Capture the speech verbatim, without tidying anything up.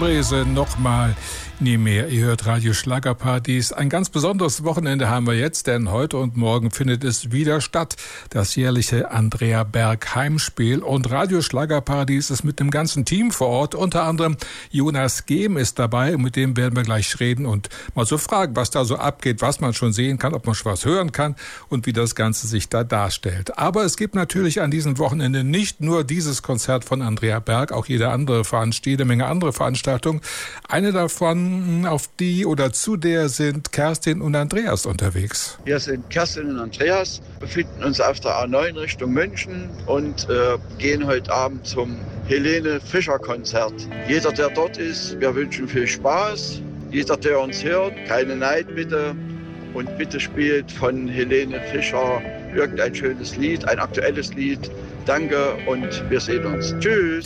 Calabrese nochmal nie mehr. Ihr hört Radio Schlagerpartys. Ein ganz besonderes Wochenende haben wir jetzt, denn heute und morgen findet es wieder statt. Das jährliche Andrea Berg Heimspiel. Und Radio Schlagerpartys ist mit dem ganzen Team vor Ort. Unter anderem Jonas Gehm ist dabei. Und mit dem werden wir gleich reden und mal so fragen, was da so abgeht, was man schon sehen kann, ob man schon was hören kann und wie das Ganze sich da darstellt. Aber es gibt natürlich an diesem Wochenende nicht nur dieses Konzert von Andrea Berg, auch jede andere Veranstaltung, jede Menge andere Veranstaltungen. Eine davon, auf die oder zu der sind Kerstin und Andreas unterwegs. Wir sind Kerstin und Andreas, befinden uns auf der A neun Richtung München und äh, gehen heute Abend zum Helene Fischer Konzert. Jeder, der dort ist, wir wünschen viel Spaß. Jeder, der uns hört, keine Neid bitte. Und bitte spielt von Helene Fischer irgendein schönes Lied, ein aktuelles Lied. Danke und wir sehen uns. Tschüss.